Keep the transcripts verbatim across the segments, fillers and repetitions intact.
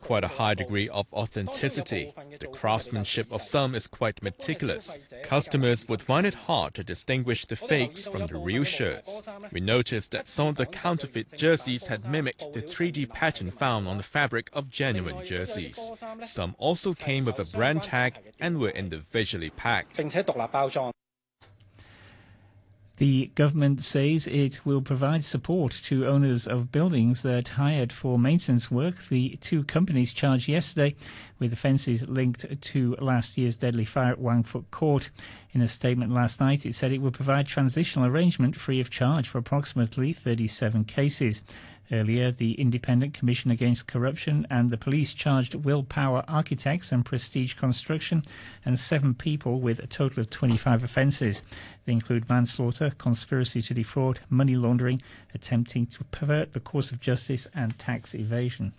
quite a high degree of authenticity. The craftsmanship of some is quite meticulous. Customers would find it hard to distinguish the fakes from the real shirts. We noticed that some of the counterfeit jerseys had mimicked the three D pattern found on the fabric of genuine jerseys. Some also came with a brand tag and were individually packed. The government says it will provide support to owners of buildings that hired for maintenance work. The two companies charged yesterday with offences linked to last year's deadly fire at Wangfuk Court. In a statement last night, it said it would provide transitional arrangement free of charge for approximately thirty-seven cases. Earlier, the Independent Commission Against Corruption and the police charged Willpower Architects and Prestige Construction and seven people with a total of twenty-five offences. They include manslaughter, conspiracy to defraud, money laundering, attempting to pervert the course of justice and tax evasion.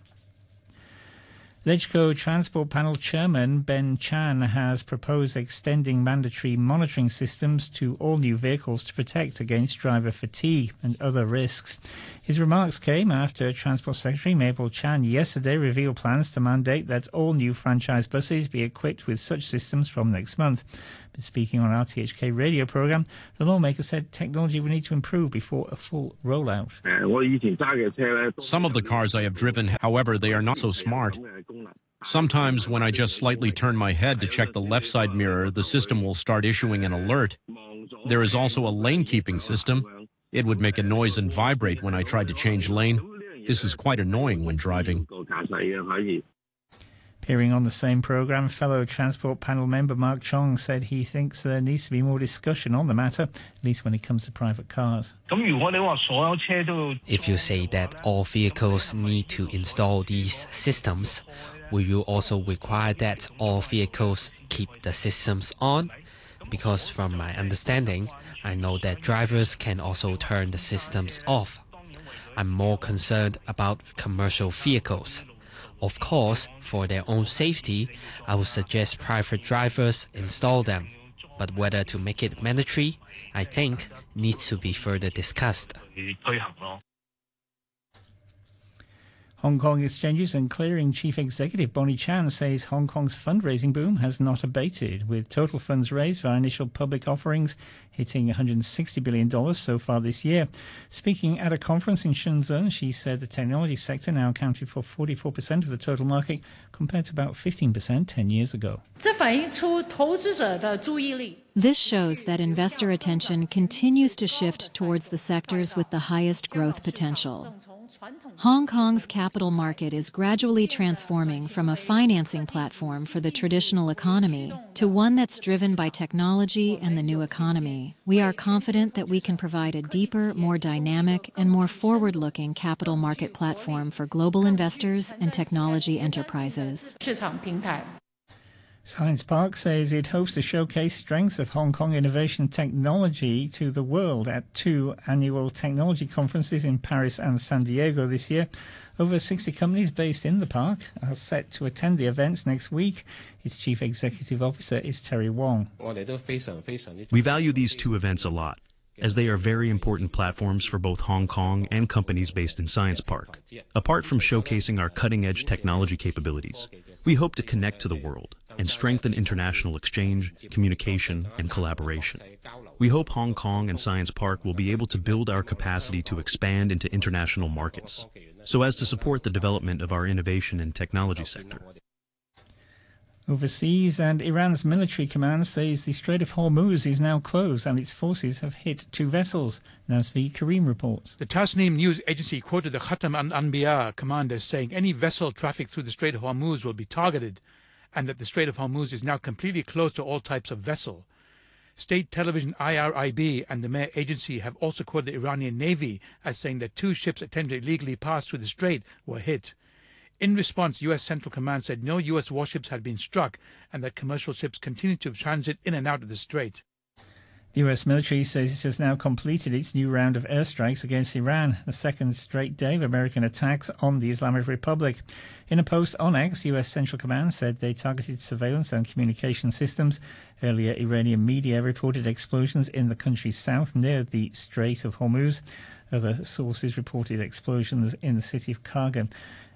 LegCo Transport Panel Chairman Ben Chan has proposed extending mandatory monitoring systems to all new vehicles to protect against driver fatigue and other risks. His remarks came after Transport Secretary Mabel Chan yesterday revealed plans to mandate that all new franchise buses be equipped with such systems from next month. But speaking on R T H K radio programme, the lawmaker said technology will need to improve before a full rollout. Some of the cars I have driven, however, they are not so smart. Sometimes when I just slightly turn my head to check the left side mirror, the system will start issuing an alert. There is also a lane keeping system. It would make a noise and vibrate when I tried to change lane. This is quite annoying when driving. Appearing on the same programme, fellow Transport Panel member Mark Chong said he thinks there needs to be more discussion on the matter, at least when it comes to private cars. If you say that all vehicles need to install these systems, will you also require that all vehicles keep the systems on? Because from my understanding, I know that drivers can also turn the systems off. I'm more concerned about commercial vehicles. Of course, for their own safety, I would suggest private drivers install them. But whether to make it mandatory, I think, needs to be further discussed. Hong Kong Exchanges and Clearing Chief Executive Bonnie Chan says Hong Kong's fundraising boom has not abated, with total funds raised via initial public offerings hitting one hundred sixty billion dollars so far this year. Speaking at a conference in Shenzhen, she said the technology sector now accounted for forty-four percent of the total market, compared to about fifteen percent ten years ago. This shows that investor attention continues to shift towards the sectors with the highest growth potential. Hong Kong's capital market is gradually transforming from a financing platform for the traditional economy to one that's driven by technology and the new economy. We are confident that we can provide a deeper, more dynamic, and more forward-looking capital market platform for global investors and technology enterprises. Science Park says it hopes to showcase strengths of Hong Kong innovation technology to the world at two annual technology conferences in Paris and San Diego this year. Over sixty companies based in the park are set to attend the events next week. Its chief executive officer is Terry Wong. We value these two events a lot, as they are very important platforms for both Hong Kong and companies based in Science Park. Apart from showcasing our cutting-edge technology capabilities, we hope to connect to the world and strengthen international exchange, communication, and collaboration. We hope Hong Kong and Science Park will be able to build our capacity to expand into international markets, so as to support the development of our innovation and technology sector. Overseas, and Iran's military command says the Strait of Hormuz is now closed and its forces have hit two vessels. Nazvi Karim reports. The Tasnim news agency quoted the Khatam al-Anbiya commander saying any vessel traffic through the Strait of Hormuz will be targeted, and that the Strait of Hormuz is now completely closed to all types of vessel. State television I R I B and the Mehr agency have also quoted the Iranian Navy as saying that two ships attempting to illegally pass through the strait were hit. In response, U S Central Command said no U S warships had been struck and that commercial ships continued to transit in and out of the strait. The U S military says it has now completed its new round of airstrikes against Iran, the second straight day of American attacks on the Islamic Republic. In a post on X, U S Central Command said they targeted surveillance and communication systems. Earlier, Iranian media reported explosions in the country's south near the Strait of Hormuz. Other sources reported explosions in the city of Kargan.